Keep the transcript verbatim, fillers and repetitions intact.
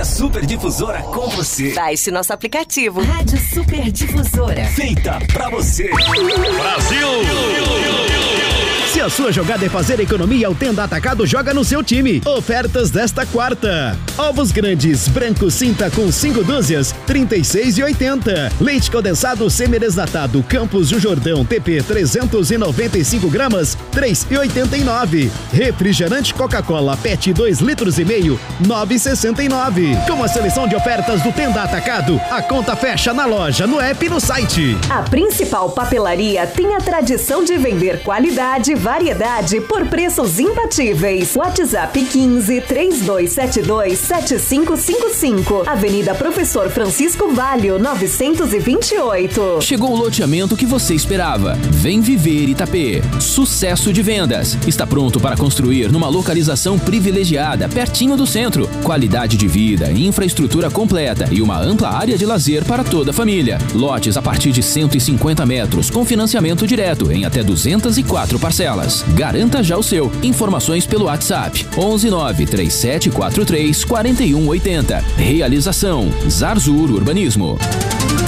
a Super Difusora com você. Baixe nosso aplicativo. Rádio Super Difusora. Feita pra você. Brasil! Se a sua jogada é fazer economia, o Tenda Atacado joga no seu time. Ofertas desta quarta. Ovos grandes, branco cinta com cinco dúzias, trinta e seis reais e oitenta centavos. Leite condensado semi-desnatado Campos do Jordão T P trezentos e noventa e cinco gramas, três reais e oitenta e nove centavos. Refrigerante Coca-Cola P E T dois litros e meio, nove reais e sessenta e nove centavos. Com a seleção de ofertas do Tenda Atacado, a conta fecha na loja, no app e no site. A principal papelaria tem a tradição de vender qualidade, variedade por preços imbatíveis. WhatsApp quinze, três dois sete dois, sete cinco cinco cinco. Avenida Professor Francisco Valho, novecentos e vinte e oito. Chegou o loteamento que você esperava. Vem viver Itapê. Sucesso de vendas. Está pronto para construir numa localização privilegiada, pertinho do centro. Qualidade de vida, infraestrutura completa e uma ampla área de lazer para toda a família. Lotes a partir de cento e cinquenta metros, com financiamento direto em até duzentas e quatro parcelas. Garanta já o seu. Informações pelo WhatsApp onze nove três sete quatro três quatro um oito zero. Realização Zarzur Urbanismo.